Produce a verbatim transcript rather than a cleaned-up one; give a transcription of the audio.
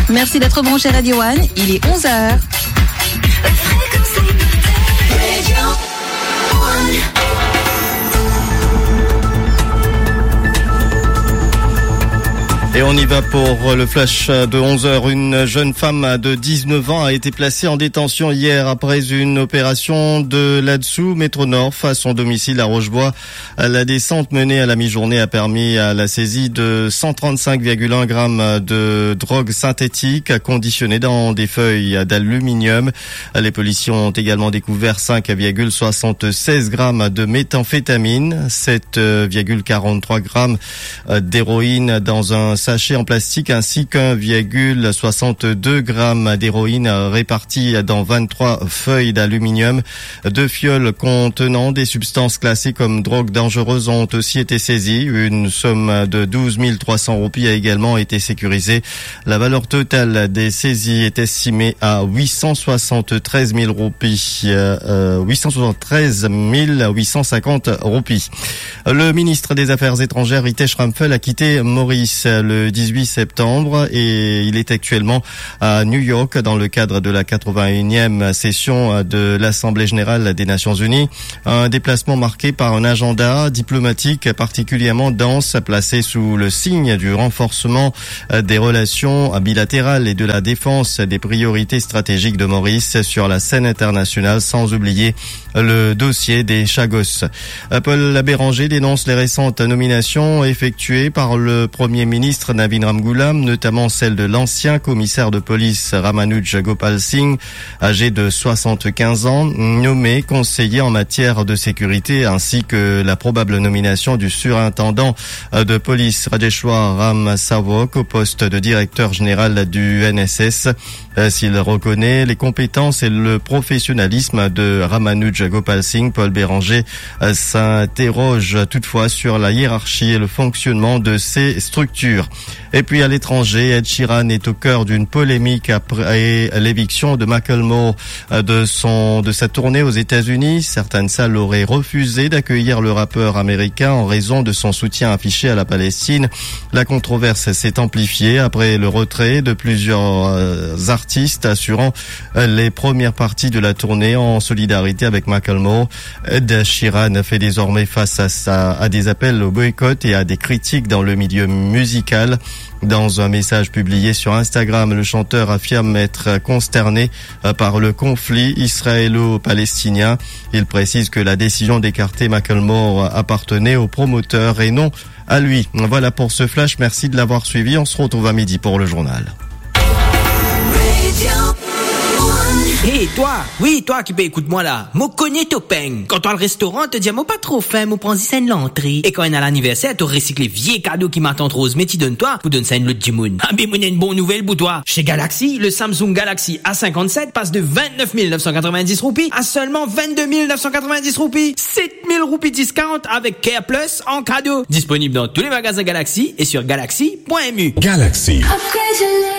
Merci d'être branché Radio One, il est onze heures. Et on y va pour le flash de onze heures. Une jeune femme de dix-neuf ans a été placée en détention hier après une opération de là-dessous, Métro Nord, à son domicile à Rochebois. La descente menée à la mi-journée a permis à la saisie de cent trente-cinq virgule un grammes de drogue synthétique conditionnée dans des feuilles d'aluminium. Les policiers ont également découvert cinq virgule soixante-seize grammes de méthamphétamine, sept virgule quarante-trois grammes d'héroïne dans un sachet en plastique ainsi qu'un virgule soixante-deux grammes d'héroïne répartis dans vingt-trois feuilles d'aluminium. Deux fioles contenant des substances classées comme drogue dangereuse ont aussi été saisies. Une somme de douze mille trois cents roupies a également été sécurisée. La valeur totale des saisies est estimée à huit cent soixante-treize mille roupies, euh, huit cent soixante-treize mille huit cent cinquante roupies. Le ministre des Affaires étrangères, Ritesh Ramphel, a quitté Maurice le dix-huit septembre et il est actuellement à New York dans le cadre de la quatre-vingt-unième session de l'Assemblée générale des Nations unies. Un déplacement marqué par un agenda diplomatique particulièrement dense placé sous le signe du renforcement des relations bilatérales et de la défense des priorités stratégiques de Maurice sur la scène internationale, sans oublier le dossier des Chagos. Paul Béranger dénonce les récentes nominations effectuées par le Premier ministre Navin Ramgoolam, notamment celle de l'ancien commissaire de police Ramanuj Gopal Singh, âgé de soixante-quinze ans, nommé conseiller en matière de sécurité, ainsi que la probable nomination du surintendant de police Rajeshwar Ram Savok au poste de directeur général du N S S. S'il reconnaît les compétences et le professionnalisme de Ramanuj Gopal Singh, Paul Béranger s'interroge toutefois sur la hiérarchie et le fonctionnement de ces structures. Et puis à l'étranger, Ed Sheeran est au cœur d'une polémique après l'éviction de Macklemore de son de sa tournée aux États-Unis. Certaines salles auraient refusé d'accueillir le rappeur américain en raison de son soutien affiché à la Palestine. La controverse s'est amplifiée après le retrait de plusieurs artistes assurant les premières parties de la tournée en solidarité avec Macklemore. Ed Sheeran fait désormais face à, sa, à des appels au boycott et à des critiques dans le milieu musical. Dans un message publié sur Instagram, le chanteur affirme être consterné par le conflit israélo-palestinien. Il précise que la décision d'écarter Macklemore appartenait au promoteur et non à lui. Voilà pour ce flash, merci de l'avoir suivi. On se retrouve à midi pour le journal. Hé, hey, toi, oui, toi qui peux écoute-moi là. Moi connais ton peigne. Quand toi le restaurant te dit, moi pas trop faim, moi prends ça l'entrée. Et quand on est à l'anniversaire, tu recycles les vieux cadeaux qui m'attendent rose, mais tu donnes toi, vous donne ça une l'autre Jimoun. Ah, mais moi, une bonne nouvelle pour toi. Chez Galaxy, le Samsung Galaxy A cinquante-sept passe de vingt-neuf mille neuf cent quatre-vingt-dix roupies à seulement vingt-deux mille neuf cent quatre-vingt-dix roupies. sept mille roupies discount avec Care Plus en cadeau. Disponible dans tous les magasins Galaxy et sur galaxy point m u. Galaxy.